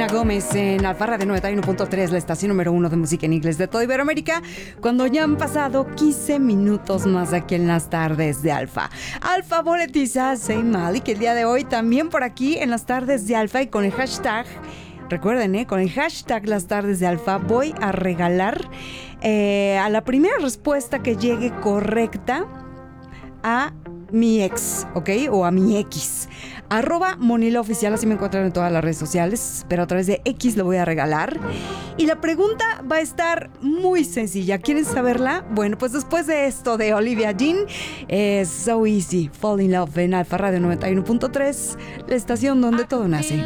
Selena Gómez en Alfa Radio 91.3, la estación número 1 de música en inglés de toda Iberoamérica, cuando ya han pasado 15 minutos más aquí en las tardes de Alfa. Alfa boletiza Zayn Malik el día de hoy también por aquí en las tardes de Alfa y con el hashtag, recuerden, con el hashtag las tardes de Alfa voy a regalar a la primera respuesta que llegue correcta a mi ex, ¿ok? O a mi X. @MonilaOficial, así me encuentran en todas las redes sociales, pero a través de X lo voy a regalar. Y la pregunta va a estar muy sencilla. ¿Quieren saberla? Bueno, pues después de esto de Olivia Dean, es So Easy, Fall in Love en Alfa Radio 91.3, la estación donde todo nace.